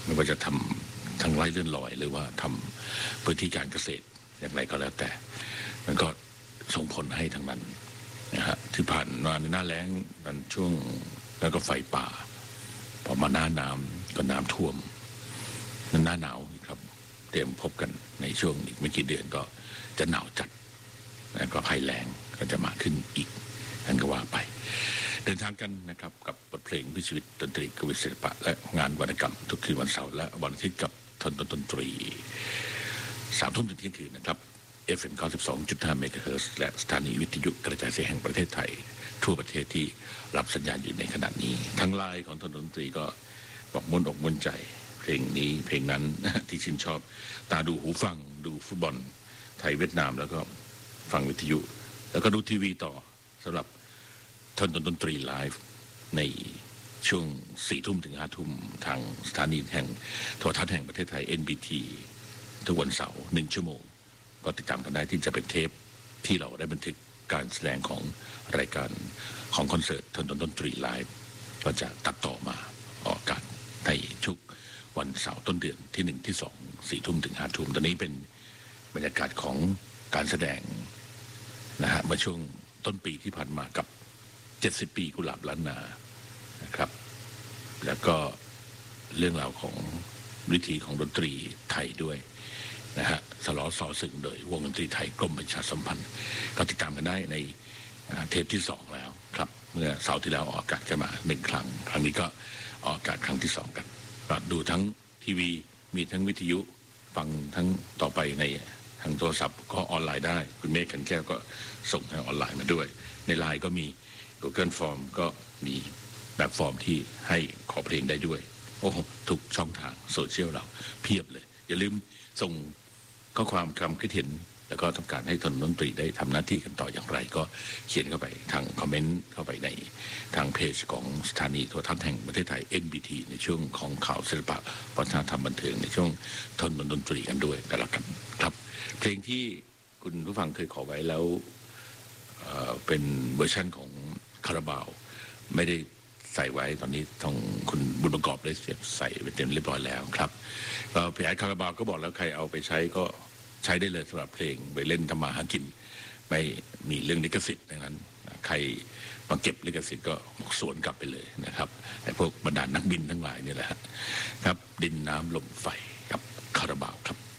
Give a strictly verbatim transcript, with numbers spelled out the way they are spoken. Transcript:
ไม่ว่าจะทำทางไร่เลื่อนลอยหรือว่าทำพื้นที่การเกษตรอย่างไรก็แล้วแต่มันก็ส่งผลให้ทั้งนั้นนะฮะที่ผ่านมาในหน้าแล้งมันช่วงแล้วก็ไฟป่าพอมาหน้าน้ำก็น้ำท่วมหน้าหนาวครับเตรียมพบกันในช่วงอีกไม่กี่เดือนก็จะหนาวจัดแล้วก็ภัยแล้งก็จะมาขึ้นอีกนั่นก็ว่าไปเดินทางกันนะครับกับบทเพลงวิชีวิตดนตรีกวีศิลปะและงานวรรณกรรมทุกคืนวันเสาร์และวันอาทิตย์กับทนดนตรีสามทุ่มถึงเที่ยงคืนนะครับ เอฟ เอ็ม เก้าสิบสองจุดห้า เมกะเฮิรตซ์และสถานีวิทยุกระจายเสียงแห่งประเทศไทยทั่วประเทศที่รับสัญญาณอยู่ในขณะนี้ทั้งไลน์ของทนดนตรีก็บอกมนอกมนใจเพลงนี้เพลงนั้นที่ชื่นชอบตาดูหูฟังดูฟุตบอลไทยเวียดนามแล้วก็ฟังวิทยุแล้วก็ดูทีวีต่อสำหรับทนดนตรีไลฟ์ในช่วงสี่ทุ่มถึงห้าทุ่มทางสถานีแห่งโทรทัศน์แห่งประเทศไทย เอ็น บี ที ทุกวันเสาร์หนึ่งชั่วโมงก็ติดตามกันได้ที่จะเป็นเทปที่เราได้บันทึกการแสดงของรายการของคอนเสิร์ตทนดนตรีไลฟ์ก็จะตัดต่อมาออกอากาศในทุกวันเสาร์ต้นเดือนที่หนึ่งที่สองสี่ทุ่มถึงห้าทุ่มตอนนี้เป็นบรรยากาศของการแสดงนะฮะเมื่อช่วงต้นปีที่ผ่านมากับเจ็ดสิบปีกุหลาบล้านนานะครับแล้วก็เรื่องราวของวิธีของดนตรีไทยด้วยนะฮะสล้อซอสึงโดยวงดนตรีไทยกรมประชาสัมพันธ์ก็ติดตามกันได้ในเทปที่สองแล้วครับเมื่อเสาร์ที่แล้วออกอากาศกันมาหนึ่งครั้งครั้งนี้ก็ออกอากาศครั้งที่สองกันก็ดูทั้งทีวีมีทั้งวิทยุฟังทั้งต่อไปในทางโทรศัพท์ก็ออนไลน์ได้คุณเมฆขันแก้วก็ส่งทางออนไลน์มาด้วยในไลน์ก็มี Google Form ก็มีแบบฟอร์มที่ให้ขอเพลงได้ด้วยโอ้ทุกช่องทางโซเชียลเราเพียบเลยอย่าลืมส่งข้อความคำคิดเห็นแล้วก็ต้องการให้ทนดนตรีได้ทำหน้าที่กันต่ออย่างไรก็เขียนเข้าไปทางคอมเมนต์เข้าไปในทางเพจของสถานีโทรทัศน์แห่งประเทศไทย เอ็น บี ที ในช่วงของข่าวศิลปะวัฒนธรรมบันเทิงในช่วงทนดนตรีกันด้วยกันละกันครับเพลงที่คุณผู้ฟังเคยขอไว้แล้วเอ่อเป็นเวอร์ชันของคาราบาวไม่ได้ใส่ไว้ตอนนี้ทางคุณบุญประกอบได้ใส่ไปเต็มเรียบร้อยแล้วครับก็พี่ไอ้คาราบาวก็บอกแล้วใครเอาไปใช้ก็ใช้ได้เลยสำหรับเพลงไปเล่นทำมาหากินไม่มีเรื่องลิขสิทธิ์ดังนั้นใครมาเก็บลิขสิทธิ์ก็สวนกลับไปเลยนะครับไอ้พวกบรรดานักบินทั้งหลายนี่แหละครับดินน้ำลมไฟกับคาราบาวครับ